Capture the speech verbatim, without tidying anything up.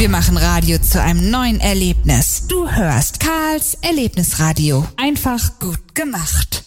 Wir machen Radio zu einem neuen Erlebnis. Du hörst Karls Erlebnisradio. Einfach gut gemacht.